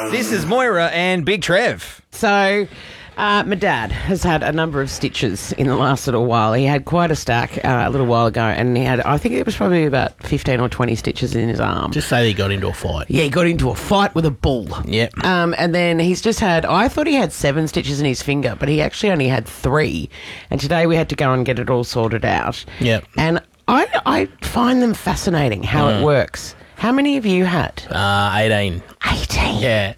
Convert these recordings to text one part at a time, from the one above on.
This is Moira and Big Trev. So, my dad has had a number of stitches in the last little while. He had quite a stack a little while ago, and he had, I think it was probably about 15 or 20 stitches in his arm. Just say he got into a fight. Yeah, he got into a fight with a bull. Yep. And then he's just had, I thought he had 7 stitches in his finger, but he actually only had 3. And today we had to go and get it all sorted out. Yep. And I find them fascinating how it works. How many have you had? 18. 18? Yeah.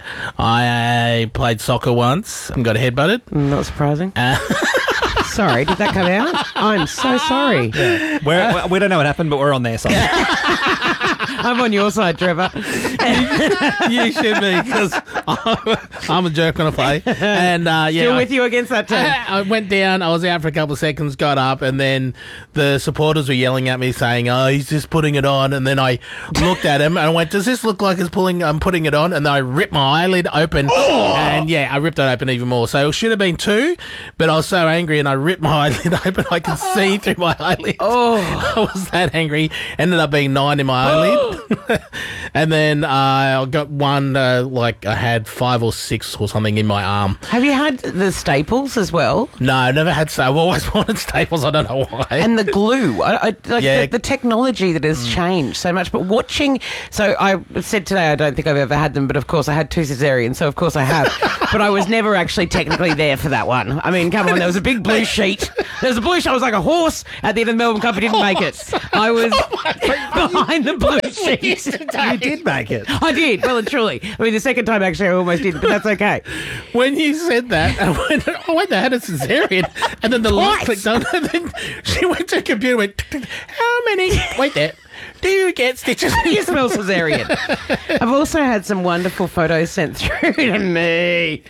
I played soccer once and got headbutted. Not surprising. Sorry, did that come out? I'm so sorry. We don't know what happened, but we're on their side. I'm on your side, Trevor. You should be, because I'm a jerk when I play. And Still with you against that team. I went down, I was out for a couple of seconds, got up, and then the supporters were yelling at me saying, oh, he's just putting it on. And then I looked at him and I went, does this look like I'm putting it on? And then I ripped my eyelid open. And yeah, I ripped it open even more. So it should have been 2, but I was so angry and I ripped my eyelid open. I could see through my eyelid. I was that angry. Ended up being 9 in my eyelid. And then I got one, I had 5 or 6 or something in my arm. Have you had the staples as well? No, I never had. I've always wanted staples. I don't know why. And the glue. The technology that has changed so much. But watching, so I said today I don't think I've ever had them, but of course I had 2 cesareans, so of course I have. But I was never actually technically there for that one. I mean, come on, there was a big blue sheet. There was a blue sheet. I was like a horse at the end of the Melbourne Cup. I didn't make it. I was behind the blue sheet. You did make it. I did, well and truly. I mean, the second time actually I almost did, but that's okay. When you said that, I went, oh wait, they had a cesarean, and then the light clicked on, and then she went to the computer and went, how many? Wait there. Do you get stitches? You smell cesarean. I've also had some wonderful photos sent through to me.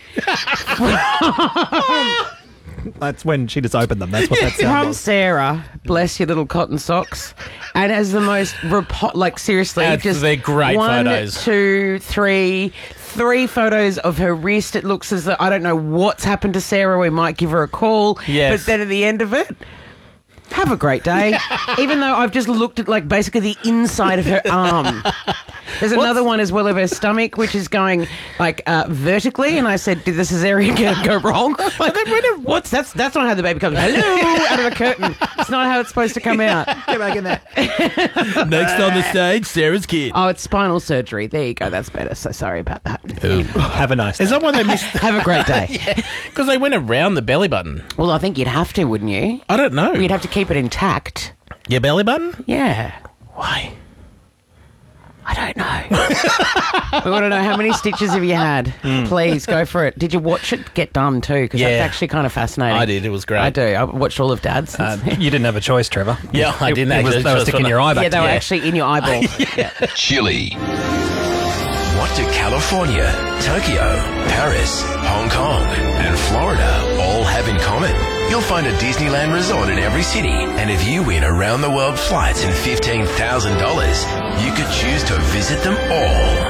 That's when she just opened them. That's what that sound From was. Sarah, bless your little cotton socks, and as the most seriously, They're great 1, photos. 2, 3 photos of her wrist. It looks as though I don't know what's happened to Sarah. We might give her a call. Yes. But then at the end of it, have a great day. Even though I've just looked at basically the inside of her arm. There's another one as well of her stomach, which is going vertically. And I said, "Did the cesarean go wrong?" That's not how the baby comes. Hello, out of a curtain. It's not how it's supposed to come out. Get back in there. Next on the stage, Sarah's kid. Oh, it's spinal surgery. There you go. That's better. So sorry about that. Have a nice day. Is that why they missed? Have a great day. Because they went around the belly button. Well, I think you'd have to, wouldn't you? I don't know. You'd have to keep it intact. Your belly button? Yeah. Why? I don't know. We want to know, how many stitches have you had? Please, go for it. Did you watch it get done too? Because that's actually kind of fascinating. I did. It was great. I do. I watched all of Dad's. You didn't have a choice, Trevor. Yeah, I didn't actually. They were sticking your eye back. Yeah, they were actually in your eyeball. Chile. What do California, Tokyo, Paris, Hong Kong, and Florida all have in common? You'll find a Disneyland resort in every city, and if you win around-the-world flights and $15,000, you could choose to visit them all.